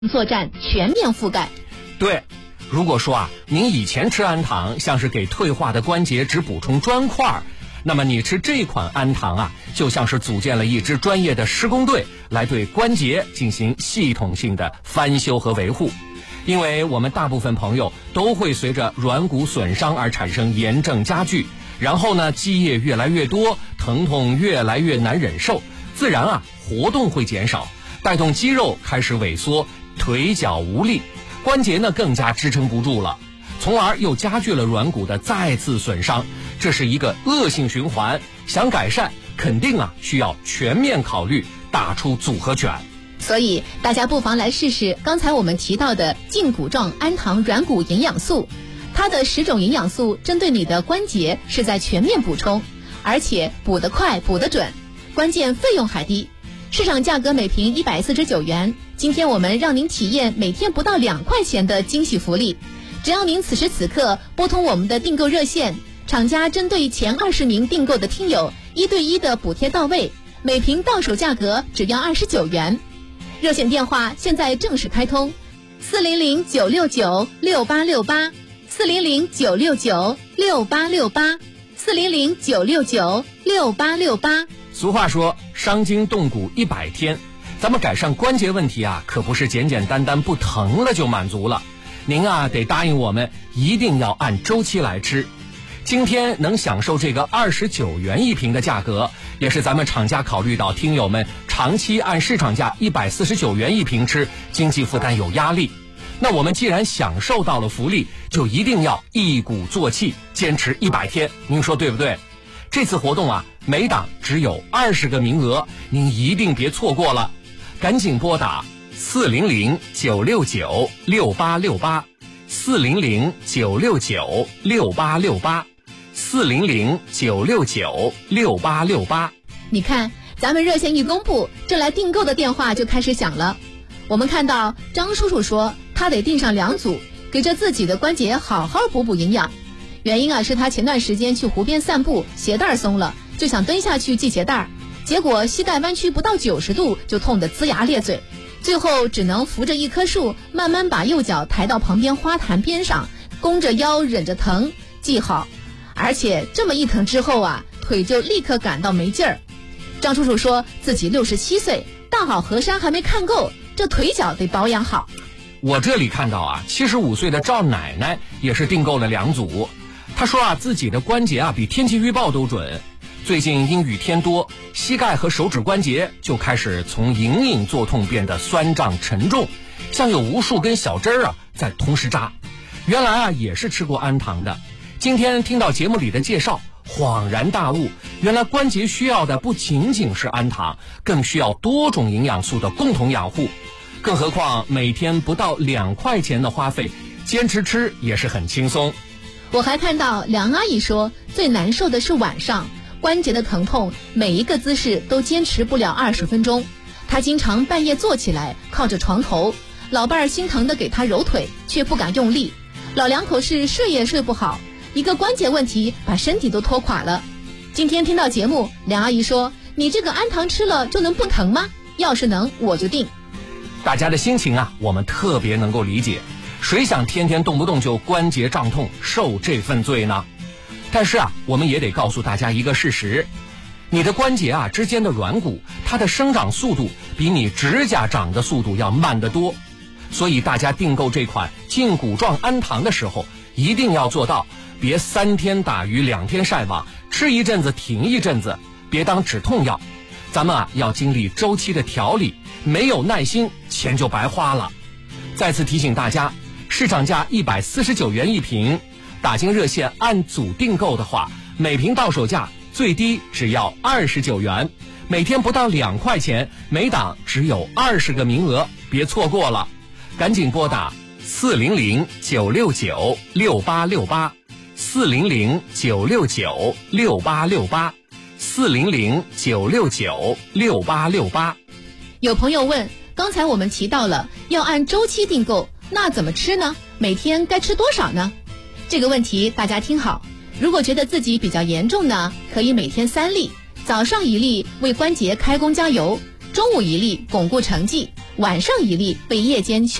作战全面覆盖。 对，如果说您以前吃安糖像是给退化的关节只补充砖块，那么你吃这款安糖就像是组建了一支专业的施工队，来对关节进行系统性的翻修和维护。因为我们大部分朋友都会随着软骨损伤而产生炎症加剧，然后呢积液越来越多，疼痛越来越难忍受，自然活动会减少，带动肌肉开始萎缩，腿脚无力，关节呢更加支撑不住了，从而又加剧了软骨的再次损伤，这是一个恶性循环。想改善肯定需要全面考虑，打出组合拳。 所以大家不妨来试试刚才我们提到的胫骨状安糖软骨营养素，它的10种营养素针对你的关节是在全面补充，而且补得快补得准，关键费用还低，市场价格每瓶149元，今天我们让您体验每天不到2块钱的惊喜福利。只要您此时此刻拨通我们的订购热线，厂家针对前20名订购的听友1对1的补贴到位，每瓶到手价格只要29元。热线电话现在正式开通，400-969-6868 400-969-6868 400-969-6868。 俗话说伤筋动骨100天，咱们改善关节问题可不是简简单单不疼了就满足了，您得答应我们一定要按周期来吃。今天能享受这个29元一瓶的价格，也是咱们厂家考虑到听友们长期按市场价149元一瓶吃，经济负担有压力。那我们既然享受到了福利，就一定要一鼓作气，坚持100天，您说对不对？这次活动每档只有20个名额，您一定别错过了，赶紧拨打400-969-6868 400-969-6868 400-969-6868。 你看，咱们热线一公布，这来订购的电话就开始响了。我们看到张叔叔说他得订上2组，给着自己的关节好好补补营养。原因是他前段时间去湖边散步，鞋带松了，就想蹲下去系鞋带，结果膝盖弯曲不到90度就痛得龇牙咧嘴，最后只能扶着一棵树，慢慢把右脚抬到旁边花坛边上，弓着腰忍着疼系好。而且这么一疼之后腿就立刻感到没劲儿。张叔叔说自己67岁，大好河山还没看够，这腿脚得保养好。 我这里看到75岁的赵奶奶也是订购了2组。她说自己的关节比天气预报都准，最近阴雨天多，膝盖和手指关节就开始从隐隐作痛变得酸胀沉重，像有无数根小针在同时扎。原来也是吃过安糖的，今天听到节目里的介绍，恍然大悟，原来关节需要的不仅仅是安糖，更需要多种营养素的共同养护。更何况每天不到2块钱的花费，坚持吃也是很轻松。 我还看到梁阿姨说，最难受的是晚上，关节的疼痛，每一个姿势都坚持不了20分钟。她经常半夜坐起来，靠着床头，老伴儿心疼地给她揉腿，却不敢用力。老两口是睡也睡不好，一个关节问题把身体都拖垮了。今天听到节目，梁阿姨说，你这个安糖吃了就能不疼吗？要是能，我就定。 大家的心情我们特别能够理解，谁想天天动不动就关节胀痛，受这份罪呢？但是我们也得告诉大家一个事实，你的关节之间的软骨，它的生长速度比你指甲长的速度要慢得多。所以大家订购这款胫骨状安糖的时候，一定要做到别3天打鱼2天晒网，吃一阵子停一阵子，别当止痛药。咱们要经历周期的调理，没有耐心，钱就白花了。再次提醒大家，市场价149元一瓶，打进热线按组订购的话，每瓶到手价最低只要29元，每天不到2块钱，每档只有20个名额，别错过了。赶紧拨打400-969-6868 400-969-6868 400-969-6868。 有朋友问，刚才我们提到了要按周期订购，那怎么吃呢？每天该吃多少呢？这个问题大家听好，如果觉得自己比较严重呢，可以每天3粒，早上1粒为关节开工加油，中午1粒巩固成绩， 晚上一粒，为夜间